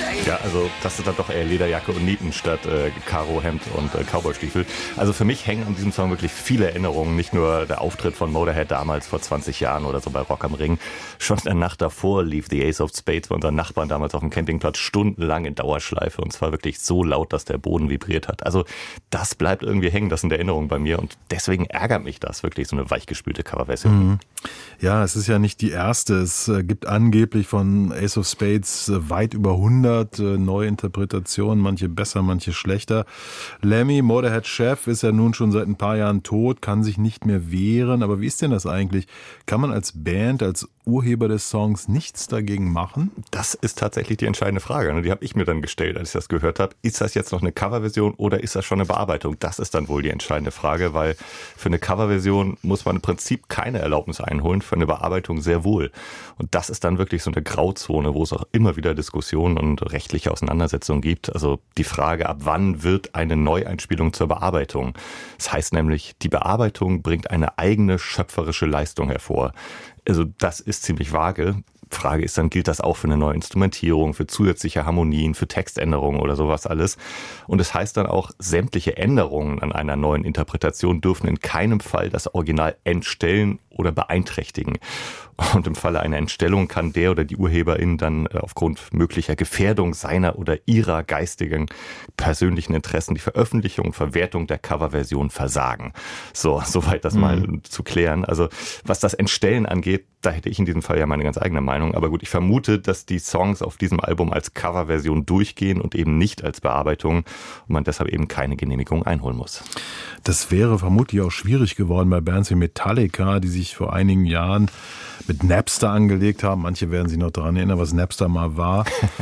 Ja, also das ist dann doch eher Lederjacke und Nieten statt Karohemd und Cowboystiefel. Also für mich hängen an diesem Song wirklich viele Erinnerungen. Nicht nur der Auftritt von Motorhead damals vor 20 Jahren oder so bei Rock am Ring. Schon in der Nacht davor lief The Ace of Spades bei unseren Nachbarn damals auf dem Campingplatz stundenlang in Dauerschleife. Und zwar wirklich so laut, dass der Boden vibriert hat. Also das bleibt irgendwie hängen, das sind Erinnerungen bei mir. Und deswegen ärgert mich das wirklich, so eine weichgespülte Coverversion. Mhm. Ja, es ist ja nicht die erste. Es gibt angeblich von Ace of Spades weit über 100 Neuinterpretationen, manche besser, manche schlechter. Lemmy, Motorhead-Chef, ist ja nun schon seit ein paar Jahren tot, kann sich nicht mehr wehren. Aber wie ist denn das eigentlich? Kann man als Band, als Urheber des Songs nichts dagegen machen? Das ist tatsächlich die entscheidende Frage. Die habe ich mir dann gestellt, als ich das gehört habe. Ist das jetzt noch eine Coverversion oder ist das schon eine Bearbeitung? Das ist dann wohl die entscheidende Frage, weil für eine Coverversion muss man im Prinzip keine Erlaubnis einholen, für eine Bearbeitung sehr wohl. Und das ist dann wirklich so eine Grauzone, wo es auch immer wieder Diskussionen und rechtliche Auseinandersetzungen gibt. Also die Frage, ab wann wird eine Neueinspielung zur Bearbeitung? Das heißt nämlich, die Bearbeitung bringt eine eigene schöpferische Leistung hervor. Also das ist ziemlich vage. Frage ist dann, gilt das auch für eine neue Instrumentierung, für zusätzliche Harmonien, für Textänderungen oder sowas alles? Und es heißt dann auch, sämtliche Änderungen an einer neuen Interpretation dürfen in keinem Fall das Original entstellen oder beeinträchtigen. Und im Falle einer Entstellung kann der oder die Urheberin dann aufgrund möglicher Gefährdung seiner oder ihrer geistigen persönlichen Interessen die Veröffentlichung und Verwertung der Coverversion versagen. So, soweit das mal zu klären. Also was das Entstellen angeht, da hätte ich in diesem Fall ja meine ganz eigene Meinung. Aber gut, ich vermute, dass die Songs auf diesem Album als Coverversion durchgehen und eben nicht als Bearbeitung und man deshalb eben keine Genehmigung einholen muss. Das wäre vermutlich auch schwierig geworden bei Bands wie Metallica, die sich vor einigen Jahren mit Napster angelegt haben. Manche werden sich noch daran erinnern, was Napster mal war.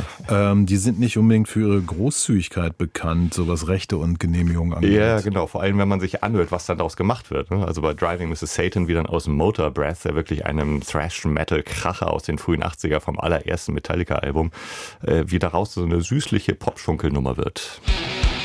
Die sind nicht unbedingt für ihre Großzügigkeit bekannt, so was Rechte und Genehmigungen angeht. Ja, genau. Vor allem, wenn man sich anhört, was dann daraus gemacht wird. Also bei Driving Mrs. Satan, wie dann aus Motor Breath, der wirklich einem Thrash-Metal-Kracher aus den frühen 80er vom allerersten Metallica-Album, wie daraus so eine süßliche Pop-Schunkelnummer wird.